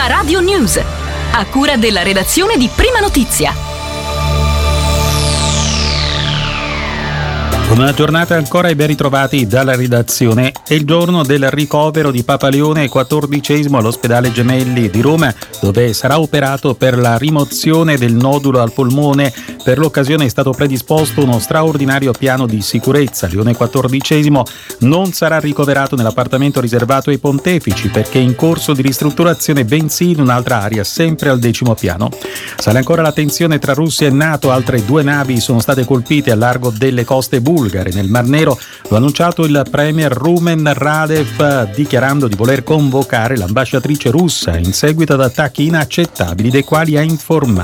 Prima Radio News, a cura della redazione di Prima Notizia. Una giornata ancora e ben ritrovati dalla redazione. È il giorno del ricovero di Papa Leone XIV all'ospedale Gemelli di Roma, dove sarà operato per la rimozione del nodulo al polmone. Per l'occasione è stato predisposto uno straordinario piano di sicurezza. Leone XIV non sarà ricoverato nell'appartamento riservato ai pontefici perché è in corso di ristrutturazione, bensì in un'altra area, sempre al 10° piano. Sale ancora la tensione tra Russia e NATO. Altre 2 navi sono state colpite a largo delle coste bulgare nel Mar Nero. Lo ha annunciato il premier Rumen Radev, dichiarando di voler convocare l'ambasciatrice russa in seguito ad attacchi inaccettabili dei quali ha informato.